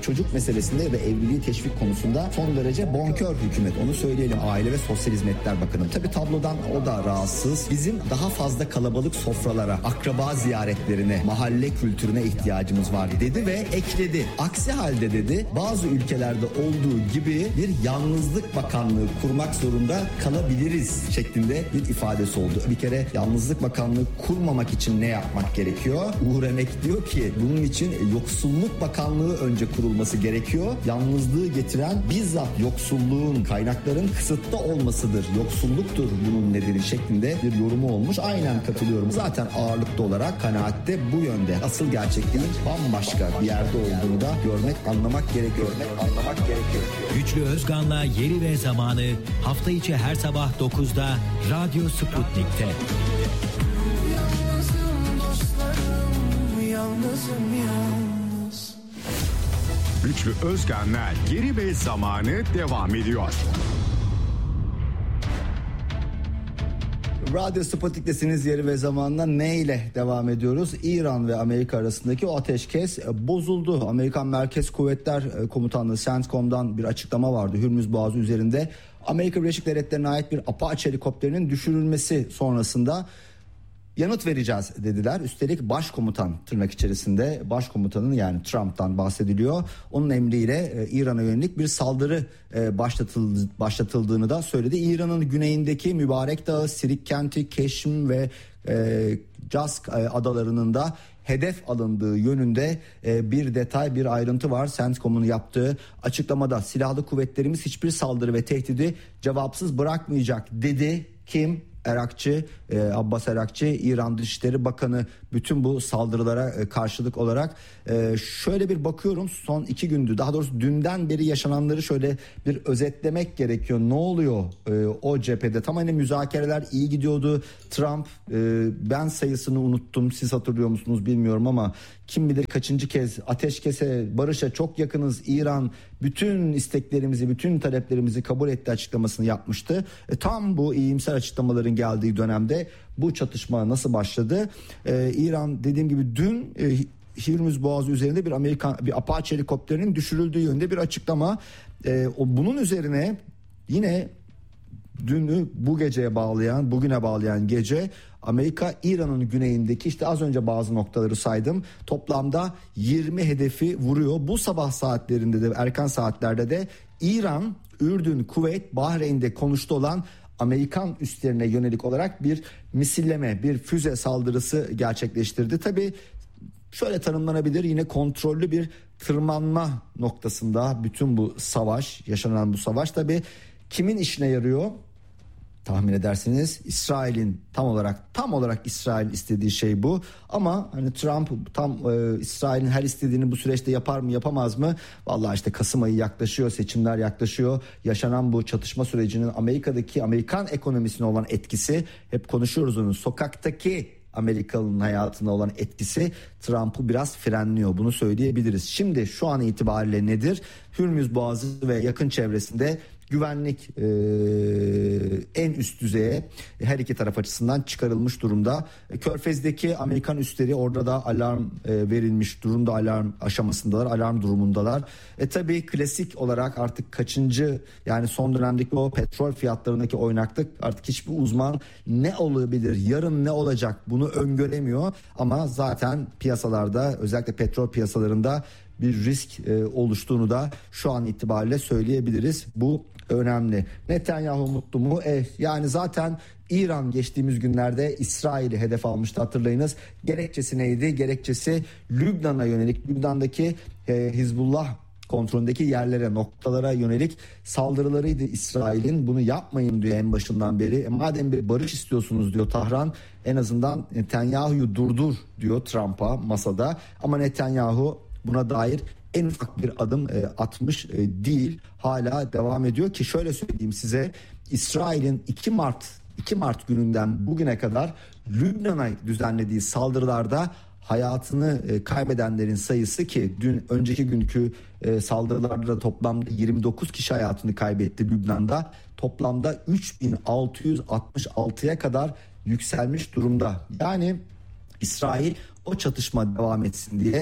çocuk meselesinde ve evliliği teşvik konusunda son derece bonkör hükümet. Onu söyleyelim. Aile ve Sosyal Hizmetler Bakanı. Tabii tablodan o da rahatsız. Bizim daha fazla kalabalık sofralara, akraba ziyaretlerine, mahalle kültürüne ihtiyacımız var dedi ve ekledi. Aksi halde dedi, bazı ülkelerde olduğu gibi bir yalnızlık bakanlığı kurmak zorunda kalabiliriz şeklinde bir ifadesi oldu. Bir kere yalnızlık bakanlığı kurmamak için ne yapmak gerekiyor? Uğur Emek diyor ki bunun için yoksulluk bakanlığı önce kurulması gerekiyor. Yalnızlığı getiren bizzat yoksulluğun, kaynakların kısıtlı olmasıdır. Yoksulluktur bunun nedeni şeklinde bir yorumu olmuş. Aynen katılıyorum. Zaten ağırlıklı olarak kanaatte bu yönde. Asıl gerçekliğin bambaşka bir yerde olduğunu da görmek, anlamak gerekiyor. Güçlü Özgan'la Yeri ve Zamanı hafta içi her sabah 9'da Radyo Sputnik'te. Güçlü Özgan'la Yeri ve Zamanı devam ediyor. Radyo Sputnik'tesiniz. Yeri ve Zaman'la neyle devam ediyoruz? İran ve Amerika arasındaki o ateşkes bozuldu. Amerikan Merkez Kuvvetler Komutanlığı CENTCOM'dan bir açıklama vardı. Hürmüz Boğazı üzerinde Amerika Birleşik Devletleri'ne ait bir Apache helikopterinin düşürülmesi sonrasında yanıt vereceğiz dediler. Üstelik başkomutan, tırnak içerisinde başkomutanın, yani Trump'tan bahsediliyor. Onun emriyle İran'a yönelik bir saldırı başlatıldığını da söyledi. İran'ın güneyindeki Mübarek Dağı, Sirik kenti, Keşm ve Cask adalarının da hedef alındığı yönünde bir detay, bir ayrıntı var. CENTCOM'un yaptığı açıklamada silahlı kuvvetlerimiz hiçbir saldırı ve tehdidi cevapsız bırakmayacak dedi. Kim? Abbas Erakçı, İran Dışişleri Bakanı. Bütün bu saldırılara karşılık olarak şöyle bir bakıyorum, son 2 gündür, daha doğrusu dünden beri yaşananları şöyle bir özetlemek gerekiyor. Ne oluyor o cephede? Tam hani müzakereler iyi gidiyordu. Trump, ben sayısını unuttum, siz hatırlıyor musunuz bilmiyorum ama kim bilir kaçıncı kez ateşkese, barışa çok yakınız, İran bütün isteklerimizi, bütün taleplerimizi kabul etti açıklamasını yapmıştı. Tam bu iyimser açıklamaların geldiği dönemde bu çatışma nasıl başladı? İran, dediğim gibi, dün Hürmüz Boğazı üzerinde bir Apache helikopterinin düşürüldüğü yönünde bir açıklama. Bunun üzerine yine dünü bugüne bağlayan gece Amerika İran'ın güneyindeki, işte az önce bazı noktaları saydım, toplamda 20 hedefi vuruyor. Bu sabah saatlerinde de, erken saatlerde de İran, Ürdün, Kuveyt, Bahreyn'de konuştu olan Amerikan üslerine yönelik olarak bir misilleme, bir füze saldırısı gerçekleştirdi. Tabii şöyle tanımlanabilir, yine kontrollü bir tırmanma noktasında bütün bu savaş, yaşanan bu savaş tabii kimin işine yarıyor? Tahmin edersiniz İsrail'in, tam olarak İsrail istediği şey bu. Ama hani Trump İsrail'in her istediğini bu süreçte yapar mı, yapamaz mı? Vallahi işte Kasım ayı yaklaşıyor, seçimler yaklaşıyor. Yaşanan bu çatışma sürecinin Amerikan ekonomisine olan etkisi, hep konuşuyoruz onun, sokaktaki Amerikalı'nın hayatına olan etkisi Trump'ı biraz frenliyor. Bunu söyleyebiliriz. Şimdi şu an itibariyle nedir? Hürmüz Boğazı ve yakın çevresinde güvenlik en üst düzeye her iki taraf açısından çıkarılmış durumda. Körfez'deki Amerikan üsleri, orada da alarm verilmiş durumda, alarm aşamasındalar, alarm durumundalar. Tabii klasik olarak artık kaçıncı, yani son dönemdeki o petrol fiyatlarındaki oynaklık, artık hiçbir uzman ne olabilir, yarın ne olacak bunu öngöremiyor. Ama zaten piyasalarda, özellikle petrol piyasalarında bir risk oluştuğunu da şu an itibariyle söyleyebiliriz. Bu önemli. Netanyahu mutlu mu? Yani zaten İran geçtiğimiz günlerde İsrail'i hedef almıştı, hatırlayınız. Gerekçesi neydi? Gerekçesi Lübnan'a yönelik, Lübnan'daki Hizbullah kontrolündeki yerlere, noktalara yönelik saldırılarıydı İsrail'in. Bunu yapmayın diyor en başından beri. Madem bir barış istiyorsunuz diyor Tahran, en azından Netanyahu'yu durdur diyor Trump'a masada. Ama Netanyahu buna dair en ufak bir adım atmış değil. Hala devam ediyor ki şöyle söyleyeyim size, İsrail'in 2 Mart gününden bugüne kadar Lübnan'a düzenlediği saldırılarda hayatını kaybedenlerin sayısı, ki önceki günkü saldırılarda da toplamda 29 kişi hayatını kaybetti Lübnan'da, toplamda 3666'ya kadar yükselmiş durumda. Yani İsrail o çatışma devam etsin diye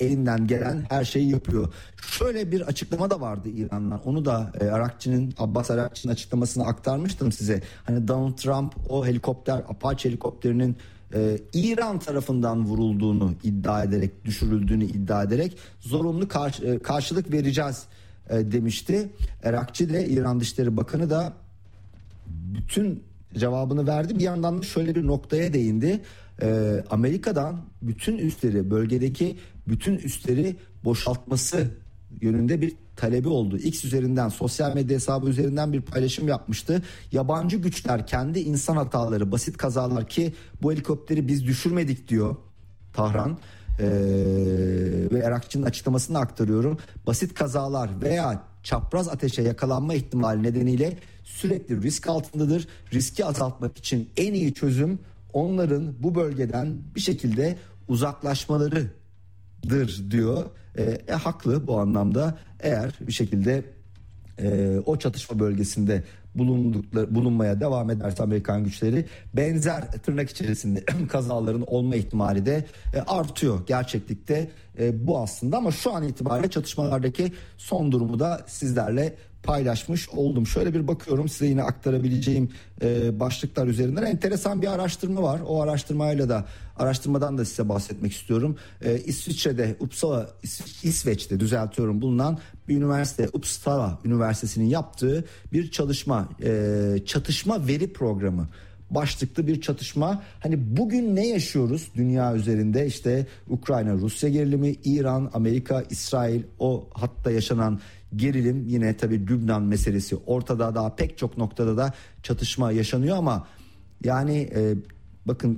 elinden gelen her şeyi yapıyor. Şöyle bir açıklama da vardı İran'dan. Onu da Abbas Arakçı'nın açıklamasını aktarmıştım size. Hani Donald Trump o helikopter, Apache helikopterinin İran tarafından vurulduğunu iddia ederek, düşürüldüğünü iddia ederek zorunlu karşılık vereceğiz demişti. Arakçı de, İran Dışişleri Bakanı da bütün cevabını verdi. Bir yandan da şöyle bir noktaya değindi. Amerika'dan bütün üsleri, bölgedeki bütün üsleri boşaltması yönünde bir talebi oldu. X üzerinden, sosyal medya hesabı üzerinden bir paylaşım yapmıştı. Yabancı güçler kendi insan hataları, basit kazalar, ki bu helikopteri biz düşürmedik diyor Tahran. Ve Arakçı'nın açıklamasını aktarıyorum. Basit kazalar veya çapraz ateşe yakalanma ihtimali nedeniyle sürekli risk altındadır. Riski azaltmak için en iyi çözüm onların bu bölgeden bir şekilde uzaklaşmalarıdır diyor. Haklı bu anlamda. Eğer bir şekilde o çatışma bölgesinde bulunmaya devam ederse Amerikan güçleri, benzer tırnak içerisinde kazaların olma ihtimali de artıyor. Gerçeklikte bu aslında, ama şu an itibariyle çatışmalardaki son durumu da sizlerle paylaşmış oldum. Şöyle bir bakıyorum size, yine aktarabileceğim başlıklar üzerinden enteresan bir araştırma var. O araştırmadan da size bahsetmek istiyorum. İsviçre'de, İsveç'te bulunan bir üniversite, Uppsala Üniversitesi'nin yaptığı bir çalışma, çatışma veri programı başlıklı bir çalışma. Hani bugün ne yaşıyoruz dünya üzerinde? İşte Ukrayna Rusya gerilimi, İran, Amerika, İsrail, o hatta yaşanan gerilim, yine tabii Lübnan meselesi ortada, daha pek çok noktada da çatışma yaşanıyor. Ama yani bakın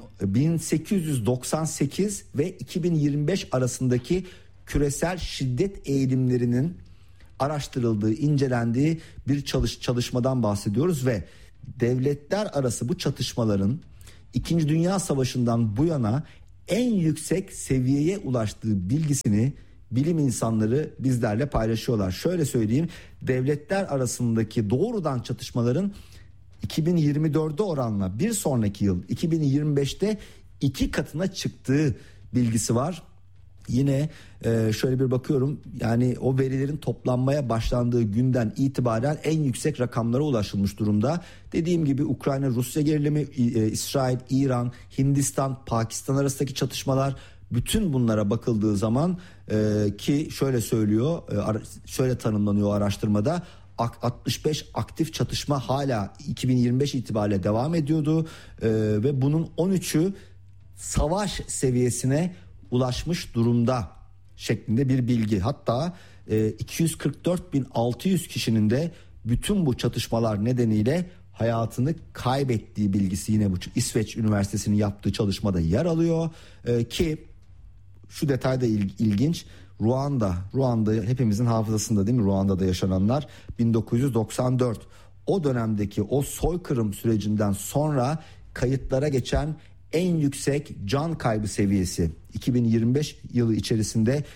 1898 ve 2025 arasındaki küresel şiddet eğilimlerinin araştırıldığı, incelendiği bir çalışmadan bahsediyoruz ve devletler arası bu çatışmaların 2. Dünya Savaşı'ndan bu yana en yüksek seviyeye ulaştığı bilgisini bilim insanları bizlerle paylaşıyorlar. Şöyle söyleyeyim, devletler arasındaki doğrudan çatışmaların 2024'de oranla bir sonraki yıl 2025'te 2 katına çıktığı bilgisi var. Yine şöyle bir bakıyorum, yani o verilerin toplanmaya başlandığı günden itibaren en yüksek rakamlara ulaşılmış durumda. Dediğim gibi Ukrayna Rusya gerilimi, İsrail, İran, Hindistan, Pakistan arasındaki çatışmalar, bütün bunlara bakıldığı zaman ki şöyle tanımlanıyor araştırmada, 65 aktif çatışma hala 2025 itibariyle devam ediyordu ve bunun 13'ü savaş seviyesine ulaşmış durumda şeklinde bir bilgi. Hatta 244.600 kişinin de bütün bu çatışmalar nedeniyle hayatını kaybettiği bilgisi yine bu İsveç Üniversitesi'nin yaptığı çalışmada yer alıyor. Ki şu detay da ilginç. Ruanda hepimizin hafızasında değil mi? Ruanda'da yaşananlar 1994. O dönemdeki o soykırım sürecinden sonra kayıtlara geçen en yüksek can kaybı seviyesi. 2025 yılı içerisinde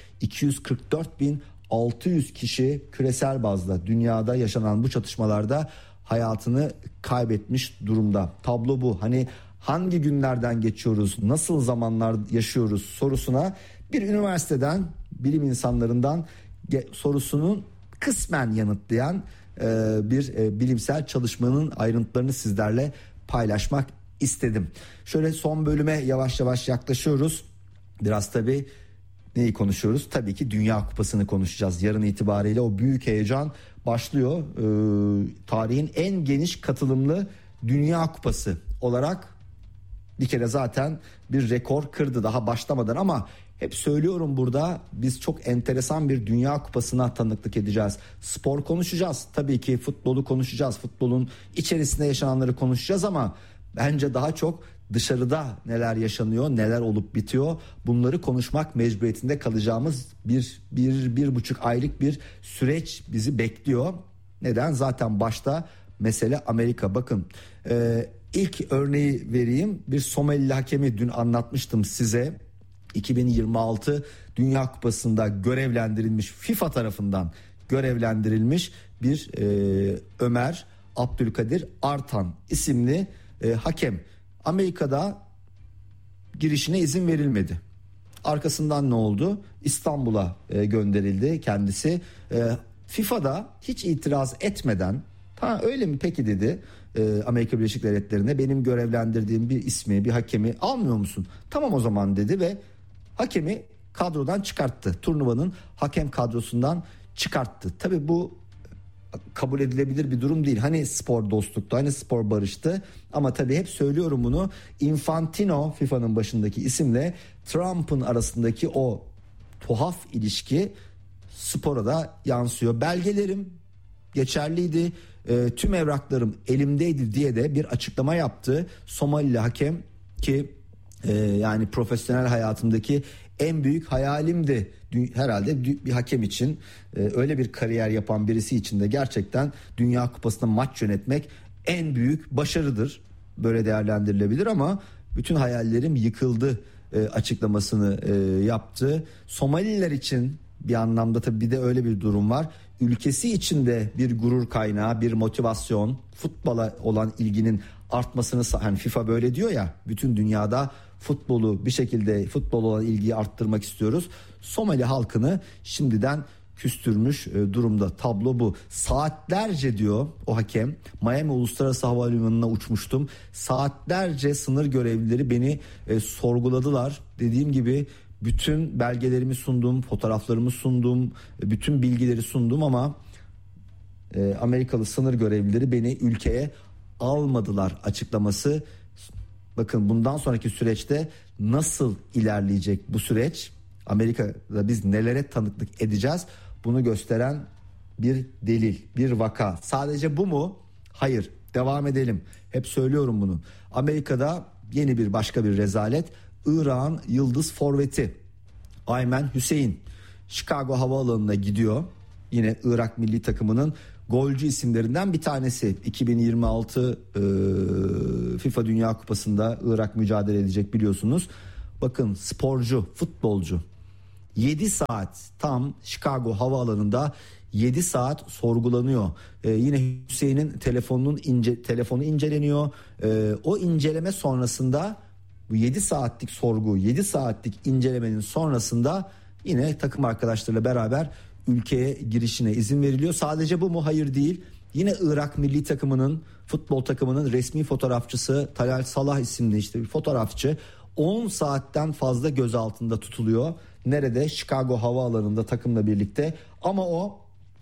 244.600 kişi küresel bazda dünyada yaşanan bu çatışmalarda hayatını kaybetmiş durumda. Tablo bu. Hani hangi günlerden geçiyoruz, nasıl zamanlar yaşıyoruz sorusuna bir üniversiteden, bilim insanlarından sorusunun kısmen yanıtlayan bir bilimsel çalışmanın ayrıntılarını sizlerle paylaşmak istedim. Şöyle son bölüme yavaş yavaş yaklaşıyoruz. Biraz tabii neyi konuşuyoruz? Tabii ki Dünya Kupası'nı konuşacağız. Yarın itibariyle o büyük heyecan başlıyor. Tarihin en geniş katılımlı Dünya Kupası olarak bir kere zaten bir rekor kırdı daha başlamadan, ama hep söylüyorum burada, biz çok enteresan bir Dünya Kupası'na tanıklık edeceğiz. Spor konuşacağız. Tabii ki futbolu konuşacağız. Futbolun içerisinde yaşananları konuşacağız, ama bence daha çok dışarıda neler yaşanıyor, neler olup bitiyor, bunları konuşmak mecburiyetinde kalacağımız bir buçuk aylık bir süreç bizi bekliyor. Neden? Zaten başta mesele Amerika. Bakın ilk örneği vereyim. Bir Somalili hakemi dün anlatmıştım size. 2026 Dünya Kupası'nda görevlendirilmiş, FIFA tarafından görevlendirilmiş bir Ömer Abdülkadir Artan isimli hakem. Amerika'da girişine izin verilmedi. Arkasından ne oldu? İstanbul'a gönderildi kendisi. FIFA'da hiç itiraz etmeden, ha öyle mi peki dedi, Amerika Birleşik Devletleri'ne benim görevlendirdiğim bir ismi, bir hakemi almıyor musun? Tamam o zaman dedi ve hakemi kadrodan çıkarttı. Turnuvanın hakem kadrosundan çıkarttı. Tabii bu kabul edilebilir bir durum değil. Hani spor dostluktu, hani spor barıştı, ama tabii hep söylüyorum bunu, Infantino, FIFA'nın başındaki isimle Trump'ın arasındaki o tuhaf ilişki spora da yansıyor. Belgelerim geçerliydi, tüm evraklarım elimdeydi diye de bir açıklama yaptı Somalili hakem ki yani profesyonel hayatımdaki en büyük hayalimdi herhalde bir hakem için, öyle bir kariyer yapan birisi için de gerçekten Dünya Kupası'nda maç yönetmek en büyük başarıdır, böyle değerlendirilebilir, ama bütün hayallerim yıkıldı açıklamasını yaptı. Somalililer için bir anlamda tabii bir de öyle bir durum var. Ülkesi için de bir gurur kaynağı, bir motivasyon, futbola olan ilginin artmasını, hani FIFA böyle diyor ya, bütün dünyada futbolu bir şekilde, futbol olan ilgiyi arttırmak istiyoruz. Somali halkını şimdiden küstürmüş durumda. Tablo bu. Saatlerce diyor o hakem, Miami Uluslararası Havalimanı'na uçmuştum. Saatlerce sınır görevlileri beni sorguladılar. Dediğim gibi bütün belgelerimi sundum, fotoğraflarımı sundum, bütün bilgileri sundum, ama Amerikalı sınır görevlileri beni ülkeye almadılar açıklaması. Bakın bundan sonraki süreçte nasıl ilerleyecek bu süreç, Amerika'da biz nelere tanıklık edeceğiz, bunu gösteren bir delil, bir vaka. Sadece bu mu? Hayır, devam edelim. Hep söylüyorum bunu. Amerika'da yeni bir başka bir rezalet. İran yıldız forveti Aymen Hüseyin Chicago havaalanına gidiyor. Yine Irak milli takımının golcü isimlerinden bir tanesi. 2026 FIFA Dünya Kupası'nda Irak mücadele edecek biliyorsunuz. Bakın, sporcu, futbolcu 7 saat tam Chicago havaalanında 7 saat sorgulanıyor. Yine Hüseyin'in telefonu inceleniyor. O inceleme sonrasında, bu 7 saatlik sorgu, 7 saatlik incelemenin sonrasında yine takım arkadaşlarıyla beraber ülkeye girişine izin veriliyor. Sadece bu mu? Hayır, değil. Yine Irak milli takımının, futbol takımının resmi fotoğrafçısı Talal Salah isimli işte bir fotoğrafçı 10 saatten fazla gözaltında tutuluyor. Nerede? Chicago havaalanında takımla birlikte. Ama o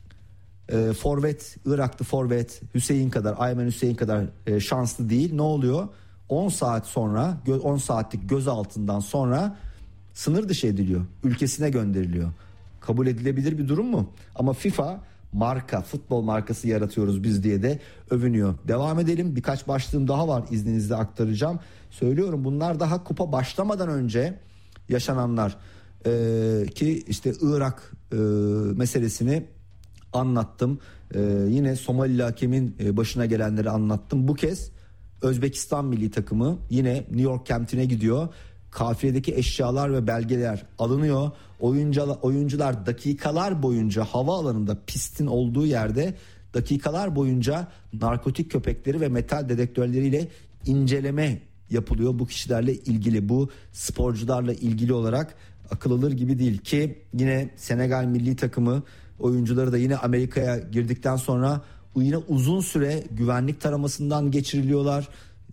forvet, Iraklı forvet Hüseyin kadar, Aymen Hüseyin kadar şanslı değil. Ne oluyor? 10 saat sonra, 10 saatlik gözaltından sonra sınır dışı ediliyor. Ülkesine gönderiliyor. Kabul edilebilir bir durum mu? Ama FIFA marka, futbol markası yaratıyoruz biz diye de övünüyor. Devam edelim. Birkaç başlığım daha var, izninizle aktaracağım. Söylüyorum, bunlar daha kupa başlamadan önce yaşananlar. Ki işte Irak meselesini anlattım. Yine Somalili hakemin başına gelenleri anlattım. Bu kez Özbekistan milli takımı yine New York kentine gidiyor. Kafiledeki eşyalar ve belgeler alınıyor. Oyuncular dakikalar boyunca havaalanında, pistin olduğu yerde dakikalar boyunca narkotik köpekleri ve metal dedektörleriyle inceleme yapılıyor. Bu kişilerle ilgili, bu sporcularla ilgili olarak akıl alır gibi değil. Ki yine Senegal milli takımı oyuncuları da yine Amerika'ya girdikten sonra yine uzun süre güvenlik taramasından geçiriliyorlar.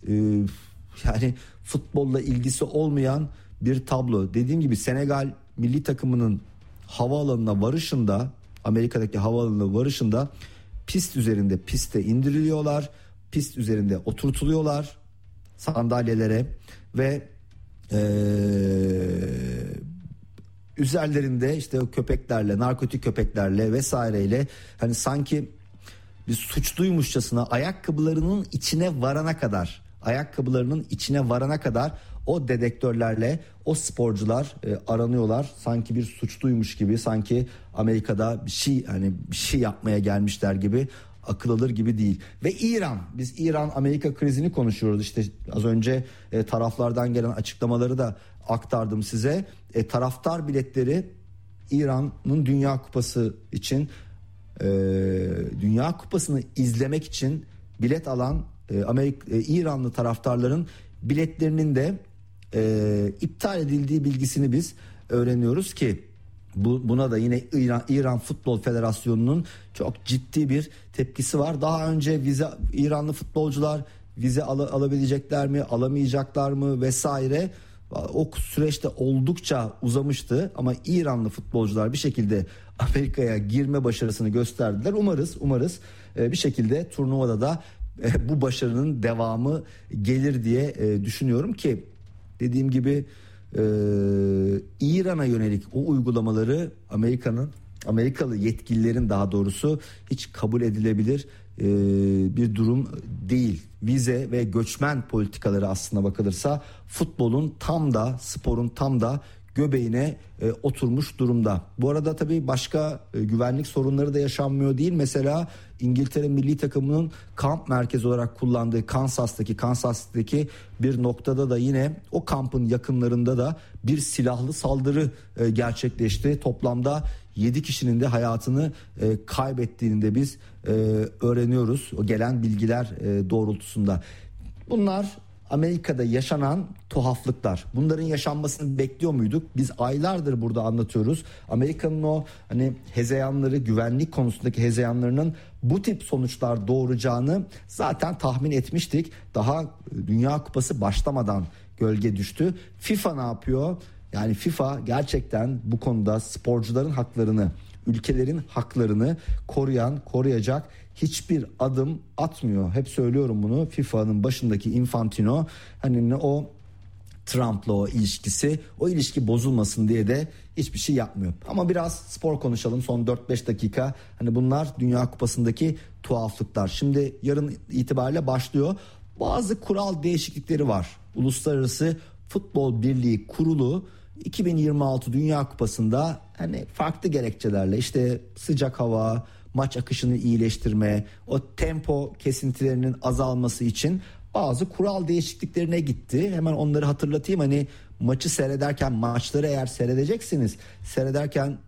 Yani futbolla ilgisi olmayan bir tablo. Dediğim gibi Senegal milli takımının havaalanına varışında, Amerika'daki havaalanına varışında piste indiriliyorlar. Pist üzerinde oturtuluyorlar sandalyelere ve üzerlerinde işte o köpeklerle, narkotik köpeklerle vesaireyle, hani sanki bir suçluymuşçasına ayakkabılarının içine varana kadar o dedektörlerle o sporcular aranıyorlar. Sanki bir suçluymuş gibi, sanki Amerika'da bir şey yapmaya gelmişler gibi, akıl alır gibi değil. Ve İran, biz İran-Amerika krizini konuşuyoruz. İşte az önce taraflardan gelen açıklamaları da aktardım size. Taraftar biletleri İran'ın Dünya Kupası için, Dünya Kupası'nı izlemek için bilet alan İranlı taraftarların biletlerinin de iptal edildiği bilgisini biz öğreniyoruz ki buna da yine İran Futbol Federasyonu'nun çok ciddi bir tepkisi var. Daha önce İranlı futbolcular vize alabilecekler mi, alamayacaklar mı vesaire. O süreçte oldukça uzamıştı ama İranlı futbolcular bir şekilde Amerika'ya girme başarısını gösterdiler. Umarız bir şekilde turnuvada da bu başarının devamı gelir diye düşünüyorum ki dediğim gibi İran'a yönelik o uygulamaları Amerikalı yetkililerin daha doğrusu hiç kabul edilebilir bir durum değil. Vize ve göçmen politikaları aslına bakılırsa futbolun sporun tam da göbeğine oturmuş durumda. Bu arada tabii başka güvenlik sorunları da yaşanmıyor değil. Mesela İngiltere milli takımının kamp merkezi olarak kullandığı Kansas'taki bir noktada da yine o kampın yakınlarında da bir silahlı saldırı gerçekleşti. Toplamda 7 kişinin de hayatını kaybettiğini de biz öğreniyoruz o gelen bilgiler doğrultusunda. Bunlar Amerika'da yaşanan tuhaflıklar. Bunların yaşanmasını bekliyor muyduk? Biz aylardır burada anlatıyoruz. Amerika'nın o hezeyanları, güvenlik konusundaki hezeyanlarının bu tip sonuçlar doğuracağını zaten tahmin etmiştik. Daha Dünya Kupası başlamadan gölge düştü. FIFA ne yapıyor? Yani FIFA gerçekten bu konuda sporcuların haklarını, ülkelerin haklarını koruyacak hiçbir adım atmıyor. Hep söylüyorum bunu. FIFA'nın başındaki Infantino o Trump'la o ilişki bozulmasın diye de hiçbir şey yapmıyor. Ama biraz spor konuşalım son 4-5 dakika. Bunlar Dünya Kupası'ndaki tuhaflıklar. Şimdi yarın itibariyle başlıyor. Bazı kural değişiklikleri var. Uluslararası Futbol Birliği Kurulu 2026 Dünya Kupası'nda farklı gerekçelerle sıcak hava, maç akışını iyileştirme, o tempo kesintilerinin azalması için bazı kural değişikliklerine gitti. Hemen onları hatırlatayım. Maçı seyrederken, maçları eğer seyredeceksiniz,